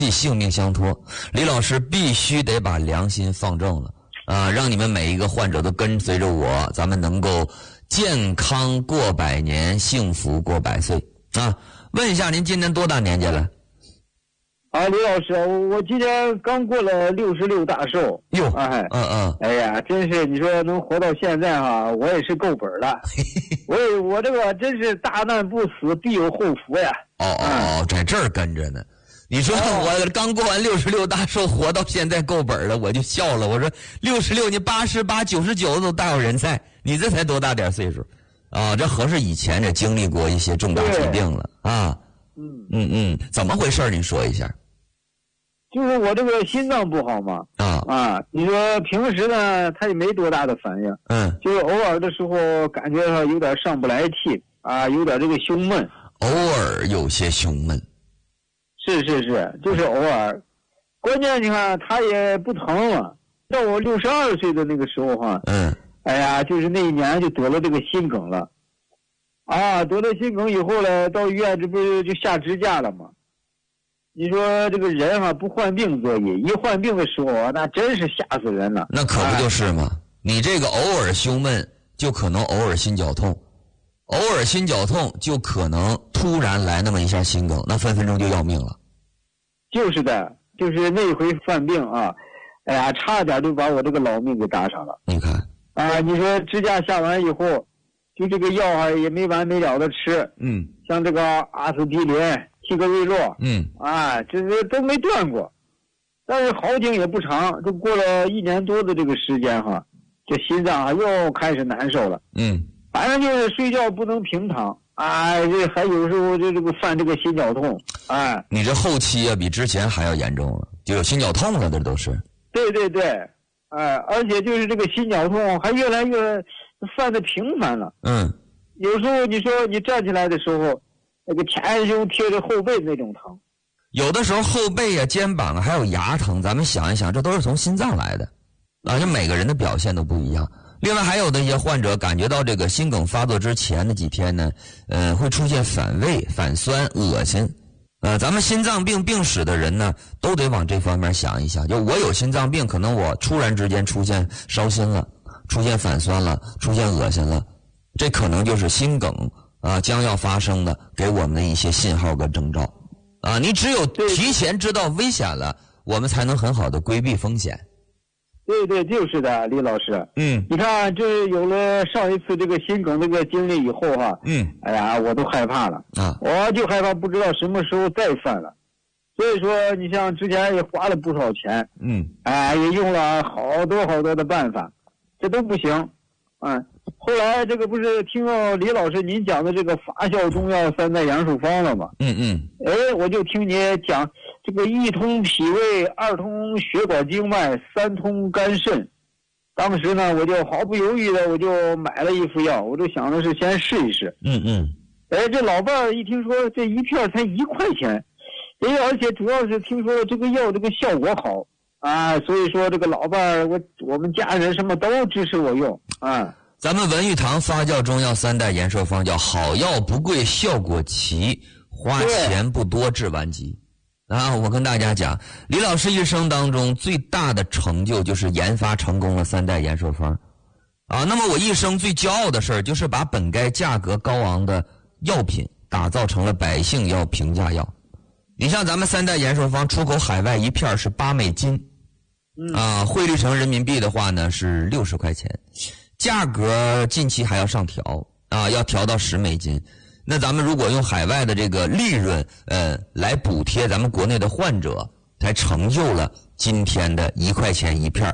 性命相托。李老师必须得把良心放正了啊，让你们每一个患者都跟随着我，咱们能够健康过百年，幸福过100岁啊。问一下您今年多大年纪了？ 啊，李老师，我今年刚过了66大寿。 哟， 哎呀，真是你说能活到现在哈，我也是够本了。我这个真是大难不死，必有后福呀。 在这儿跟着呢。你说我刚过完66大寿，活到现在够本了，我就笑了。我说66，你88、99都大有人在，你这才多大点岁数啊？这合着以前也经历过一些重大疾病了啊。怎么回事您说一下。 就是我这个心脏不好嘛，你说平时呢，他也没多大的反应，就是偶尔的时候感觉有点上不来气啊，有点这个胸闷， 偶尔有些胸闷， 是，就是偶尔。关键你看他也不疼了，到我62岁的那个时候哈，哎呀，就是那一年就得了这个心梗了，得了心梗以后呢，到医院这不是就下支架了吗？你说这个人不患病则已，一患病的时候那真是吓死人了。 那可不就是吗？你这个偶尔胸闷，就可能偶尔心绞痛，偶尔心绞痛就可能突然来那么一下心梗，那分分钟就要命了。 就是的，就是那回犯病啊，哎呀，差点就把我这个老命给搭上了。 你看你说支架下完以后，就这个药也没完没了的吃，像这个阿司匹林、替格瑞洛，这都没断过。但是好景也不长，就过了1年多的这个时间哈，这心脏又开始难受了。反正就是睡觉不能平躺，这还有时候这个犯这个心绞痛， 你这后期比之前还要严重了，就有心绞痛了，这都是。 对，而且就是这个心绞痛还越来越犯的频繁了。有时候你说你站起来的时候，那个前胸贴着后背那种疼， 有的时候后背肩膀还有牙疼，咱们想一想，这都是从心脏来的就每个人的表现都不一样。另外还有的一些患者感觉到这个心梗发作之前的几天呢，会出现反胃、反酸、恶心。咱们心脏病病史的人呢，都得往这方面想一想。就我有心脏病，可能我突然之间出现烧心了，出现反酸了，出现恶心了，这可能就是心梗将要发生的给我们的一些信号跟征兆你只有提前知道危险了，我们才能很好的规避风险。 对，就是的，李老师。你看，这有了上一次这个心梗这个经历以后哎呀，我都害怕了我就害怕不知道什么时候再犯了。所以说，你像之前也花了不少钱，也用了好多的办法，这都不行。后来这个不是听到李老师您讲的这个发酵中药3代阳寿方了吗？我就听你讲这个1通脾胃，2通血管经脉，3通肝肾。当时呢，我就毫不犹豫的我就买了一副药，我就想的是先试一试。这老伴儿一听说这一片才1块钱，而且主要是听说这个药这个效果好所以说这个老伴儿我们家人什么都支持我用咱们文玉堂发酵中药3代延寿方叫好药不贵，效果奇，花钱不多，治顽疾我跟大家讲，李老师一生当中最大的成就就是研发成功了3代延寿方那么我一生最骄傲的事儿就是把本该价格高昂的药品打造成了百姓要平价药。你像咱们3代延寿方出口海外一片是8美金汇率成人民币的话呢是60块钱，价格近期还要上调要调到10美金。那咱们如果用海外的这个利润来补贴咱们国内的患者，才成就了今天的1块钱一片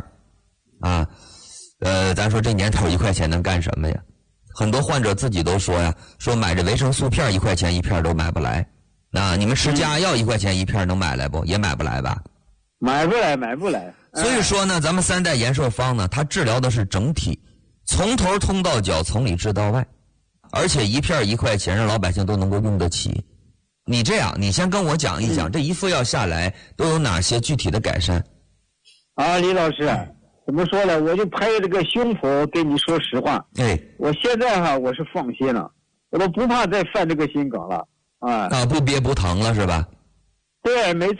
咱说这年头1块钱能干什么呀？很多患者自己都说说买这维生素片1块钱一片都买不来你们吃加药1块钱一片能买来不？也买不来吧？ 买不来。 所以说呢，咱们3代延寿方呢，它治疗的是整体，从头通到脚，从里治到外，而且一片1块钱让老百姓都能够用得起。你这样，你先跟我讲一讲这一副药下来都有哪些具体的改善李老师怎么说呢，我就拍着这个胸脯跟你说实话我现在我是放心了，我都不怕再犯这个心梗了不憋不疼了是吧？ 对，没错。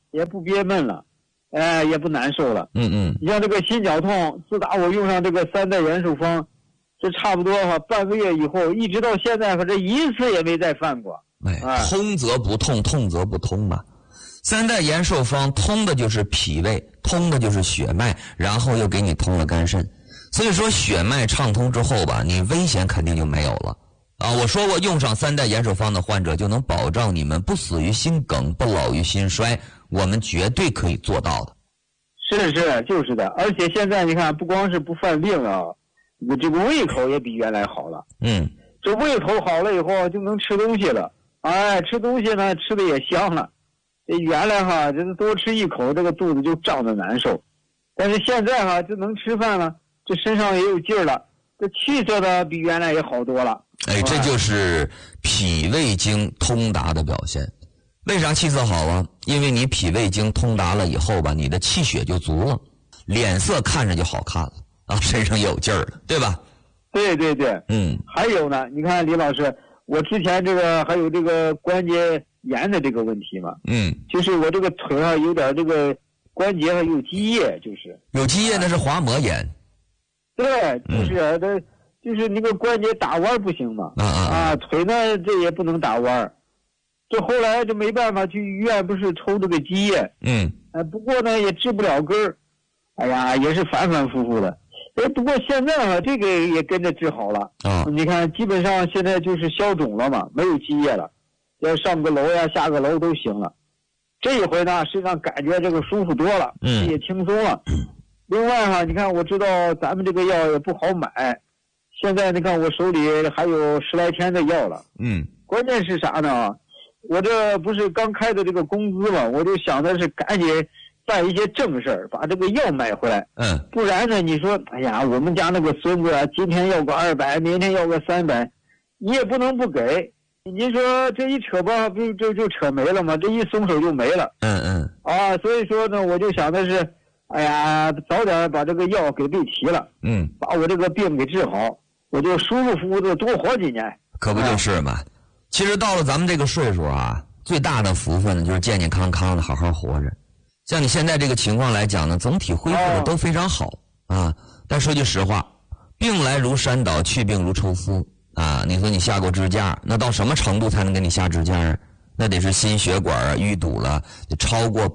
也不憋闷了，也不难受了。你像这个心绞痛，自打我用上这个3代延寿方，这差不多半个月以后，一直到现在，这一次也没再犯过。 通则不痛，痛则不通嘛。3代延寿方通的就是脾胃，通的就是血脉，然后又给你通了肝肾。所以说血脉畅通之后吧，你危险肯定就没有了。我说过，用上3代延寿方的患者就能保障你们不死于心梗，不老于心衰，我们绝对可以做到的。 是，就是的。而且现在你看，不光是不犯病啊，你这个胃口也比原来好了。这胃口好了以后就能吃东西了，吃东西呢吃的也香了。原来这多吃一口，这个肚子就胀得难受，但是现在就能吃饭了，这身上也有劲儿了，这气色呢比原来也好多了。 这就是脾胃经通达的表现。为啥气色好啊？因为你脾胃经通达了以后吧，你的气血就足了，脸色看着就好看了身上有劲儿了，对吧？ 对。还有呢，你看李老师，我之前这个还有这个关节炎的这个问题嘛。就是我这个腿上有点这个关节上有积液，就是有积液，那是滑膜炎。 对，就是那个关节打弯不行嘛。腿呢这也不能打弯。这后来就没办法，去医院不是抽这个积液。不过呢也治不了根儿。也是反反复复的。不过现在这个也跟着治好了。你看基本上现在就是消肿了嘛，没有积液了，要上个楼呀下个楼都行了。这一回呢身上感觉这个舒服多了，也轻松了。另外你看我知道咱们这个药也不好买，现在你看我手里还有10来天的药了。关键是啥呢？我这不是刚开的这个工资嘛，我就想的是赶紧办一些正事儿，把这个药买回来。不然呢，你说，我们家那个孙子今天要个200，明天要个300，你也不能不给。您说这一扯吧，不就扯没了吗？这一松手就没了。所以说呢，我就想的是，早点把这个药给备齐了。把我这个病给治好，我就舒舒服服的多活几年。 可不就是嘛？其实到了咱们这个岁数最大的福分呢，就是健健康康的好好活着。像你现在这个情况来讲呢，总体恢复的都非常好但说句实话，病来如山倒，去病如抽丝你说你下过支架，那到什么程度才能给你下支架啊？那得是心血管淤堵了，得超过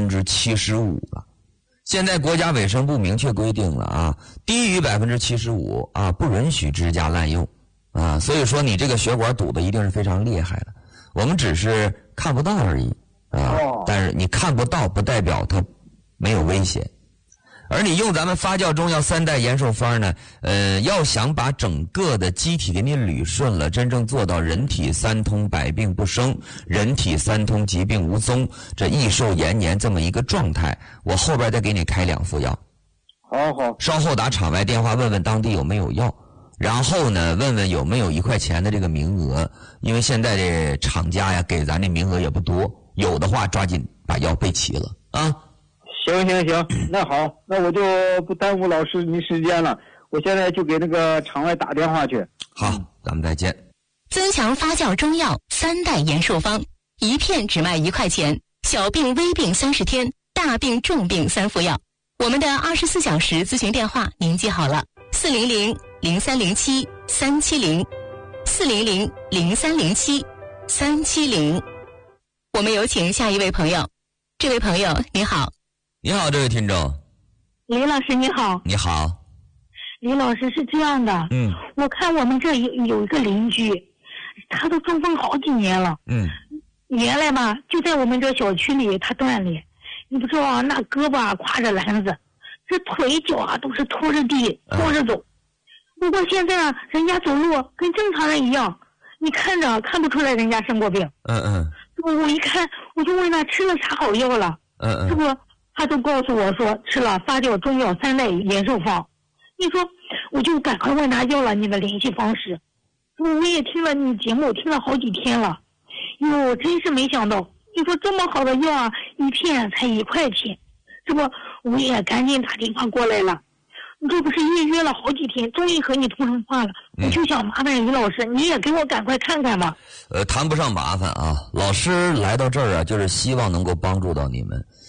75%了。现在国家卫生部明确规定了低于75%不允许支架滥用所以说你这个血管堵的一定是非常厉害的，我们只是看不到而已但是你看不到不代表它没有危险。而你用咱们发酵中药3代延寿方呢，要想把整个的机体给你捋顺了，真正做到人体3通百病不生，人体3通疾病无踪，这益寿延年这么一个状态，我后边再给你开2副药。 好， 稍后打场外电话问问当地有没有药，然后呢问问有没有1块钱的这个名额，因为现在这厂家给咱这名额也不多，有的话抓紧把药备齐了行，那好，那我就不耽误老师您时间了，我现在就给那个场外打电话去。 好，咱们再见。 增强发酵中药3代延寿方，1片只卖1块钱，小病微病30天，大病重病3副药。我们的24小时咨询电话您记好了，400-0307-370，400-0307-370。我们有请下一位朋友。这位朋友你好。 你好，这位听众。 李老师你好。 你好。 李老师是这样的，我看我们这有一个邻居，他都中风好几年了。原来吧就在我们这小区里他断裂，你不知道那胳膊挎着篮子，这腿脚都是拖着地拖着走。不过现在人家走路跟正常人一样，你看着看不出来人家生过病。我一看我就问他吃了啥好药了。这不他就告诉我说吃了发酵中药3代延寿方。你说我就赶快问他要了你的联系方式。我也听了你节目听了好几天了，我真是没想到，你说这么好的药1片才1块钱。这不我也赶紧打电话过来了。 这不是预约了好几天，终于和你通上话了，我就想麻烦李老师，你也给我赶快看看吧。 谈不上麻烦啊，老师来到这儿啊，就是希望能够帮助到你们。